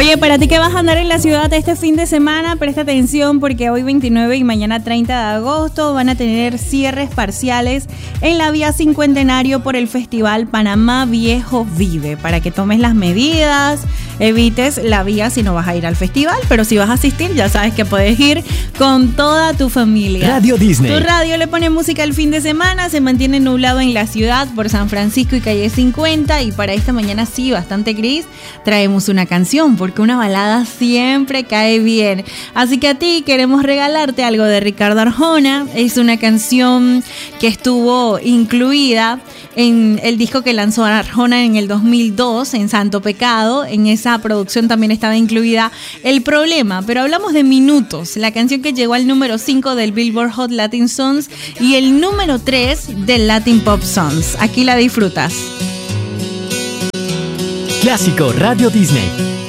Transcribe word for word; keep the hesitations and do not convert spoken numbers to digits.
Oye, para ti que vas a andar en la ciudad este fin de semana, presta atención porque hoy veintinueve y mañana treinta de agosto van a tener cierres parciales en la vía Cincuentenario por el Festival Panamá Viejo Vive. Para que tomes las medidas, evites la vía si no vas a ir al festival, pero si vas a asistir ya sabes que puedes ir con toda tu familia. Radio Disney. Tu radio le pone música el fin de semana, se mantiene nublado en la ciudad por San Francisco y calle cincuenta, y para esta mañana sí, bastante gris, traemos una canción porque una balada siempre cae bien. Así que a ti queremos regalarte algo de Ricardo Arjona. Es una canción que estuvo incluida en el disco que lanzó Arjona en el dos mil dos, en Santo Pecado. En esa producción también estaba incluida El Problema, pero hablamos de Minutos, la canción que llegó al número cinco del Billboard Hot Latin Songs y el número tres del Latin Pop Songs. Aquí la disfrutas. Clásico Radio Disney.